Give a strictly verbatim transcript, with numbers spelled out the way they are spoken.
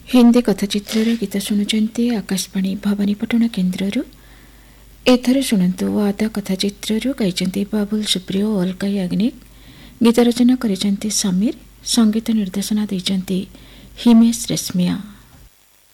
हिंदी कथाचित्र गीत शुणुंट आकाशवाणी भवानीपटना केन्द्र। एथर शुणु वादा कथाचित्र गाइंट बाबुल सुप्रियो अलका याग्निक। गीत रचना कर समीर, संगीत निर्देशना देते हिमेश रेशमिया।